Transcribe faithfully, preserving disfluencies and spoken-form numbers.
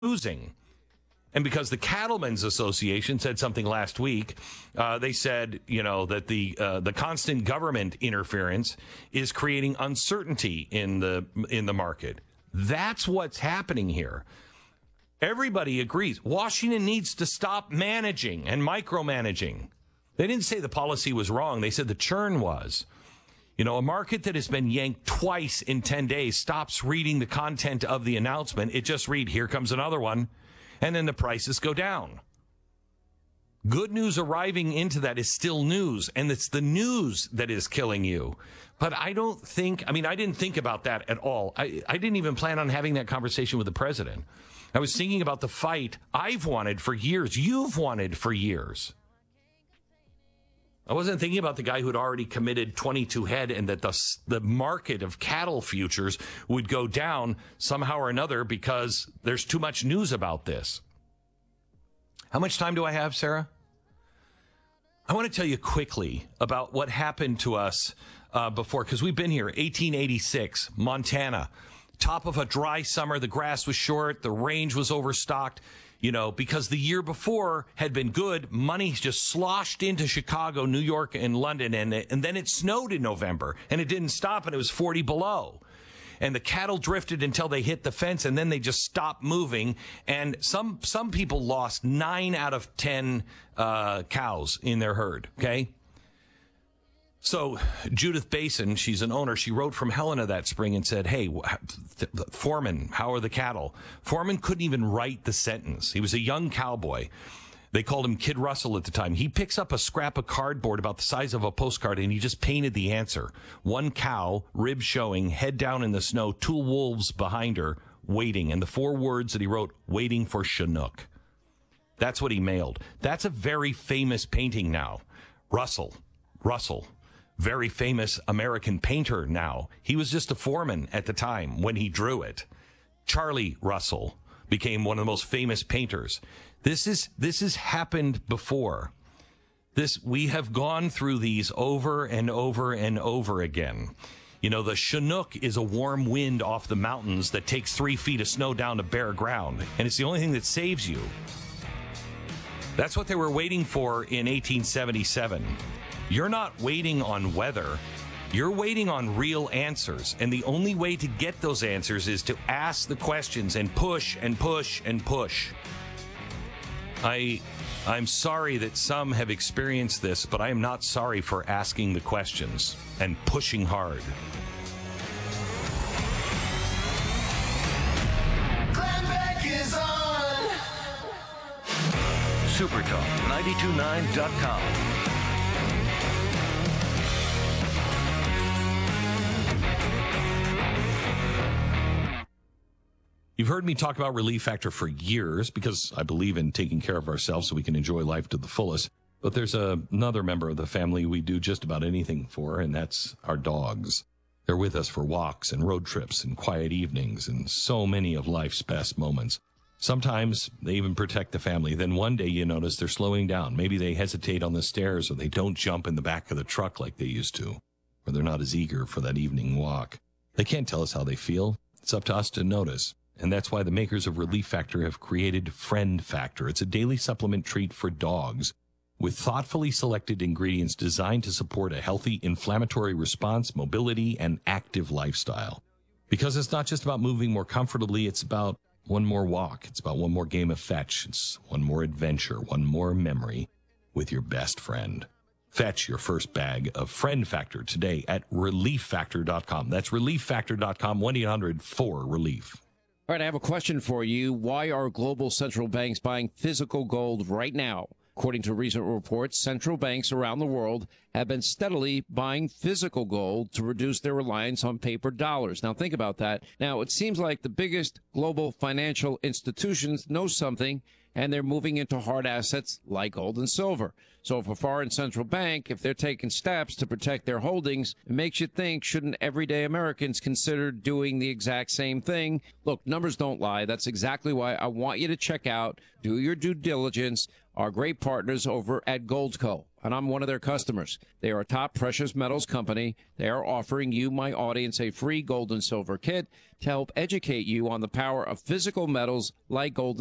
losing. And because the Cattlemen's Association said something last week, uh, they said, you know, that the uh, the constant government interference is creating uncertainty in the in the market. That's what's happening here. Everybody agrees. Washington needs to stop managing and micromanaging. They didn't say the policy was wrong. They said the churn was. You know, a market that has been yanked twice in ten days stops reading the content of the announcement. It just read, here comes another one. And then the prices go down. Good news arriving into that is still news, and it's the news that is killing you. But I don't think, I mean, I didn't think about that at all. I, I didn't even plan on having that conversation with the president. I was thinking about the fight I've wanted for years, you've wanted for years. I wasn't thinking about the guy who'd already committed twenty-two head and that the, the market of cattle futures would go down somehow or another because there's too much news about this. How much time do I have, Sarah? I want to tell you quickly about what happened to us uh, before, because we've been here, eighteen eighty-six, Montana. Top of a dry summer, the grass was short, the range was overstocked. You know, because the year before had been good, money just sloshed into Chicago, New York, and London, and, and then it snowed in November, and it didn't stop, and it was forty below. And the cattle drifted until they hit the fence, and then they just stopped moving, and some some people lost nine out of ten uh, cows in their herd, okay? So Judith Basin, she's an owner, she wrote from Helena that spring and said, hey, Foreman, how are the cattle? Foreman couldn't even write the sentence. He was a young cowboy. They called him Kid Russell at the time. He picks up a scrap of cardboard about the size of a postcard, and he just painted the answer. One cow, ribs showing, head down in the snow, two wolves behind her, waiting. And the four words that he wrote, waiting for Chinook. That's what he mailed. That's a very famous painting now. Russell, Russell. Very famous American painter now. He was just a foreman at the time when he drew it. Charlie Russell became one of the most famous painters. This is this has happened before. This we have gone through these over and over and over again. You know, the Chinook is a warm wind off the mountains that takes three feet of snow down to bare ground, and it's the only thing that saves you. That's what they were waiting for in eighteen seventy-seven. You're not waiting on weather. You're waiting on real answers. And the only way to get those answers is to ask the questions and push and push and push. I, I'm sorry that some have experienced this, but I am not sorry for asking the questions and pushing hard. Glenn Beck is on Supertalk ninety-two point nine dot com. You've heard me talk about Relief Factor for years because I believe in taking care of ourselves so we can enjoy life to the fullest. But there's a, another member of the family we do just about anything for, and that's our dogs. They're with us for walks and road trips and quiet evenings and so many of life's best moments. Sometimes they even protect the family. Then one day you notice they're slowing down. Maybe they hesitate on the stairs, or they don't jump in the back of the truck like they used to, or they're not as eager for that evening walk. They can't tell us how they feel. It's up to us to notice. And that's why the makers of Relief Factor have created Friend Factor. It's a daily supplement treat for dogs with thoughtfully selected ingredients designed to support a healthy inflammatory response, mobility, and active lifestyle. Because it's not just about moving more comfortably, it's about one more walk. It's about one more game of fetch. It's one more adventure, one more memory with your best friend. Fetch your first bag of Friend Factor today at relief factor dot com. That's relief factor dot com, one eight hundred four relief. All right, I have a question for you. Why are global central banks buying physical gold right now? According to recent reports, central banks around the world have been steadily buying physical gold to reduce their reliance on paper dollars. Now, think about that. Now, it seems like the biggest global financial institutions know something and they're moving into hard assets like gold and silver. So if a foreign central bank, if they're taking steps to protect their holdings, it makes you think, shouldn't everyday Americans consider doing the exact same thing? Look, numbers don't lie. That's exactly why I want you to check out, do your due diligence, our great partners over at Goldco. And I'm one of their customers. They are a top precious metals company. They are offering you, my audience, a free gold and silver kit to help educate you on the power of physical metals like gold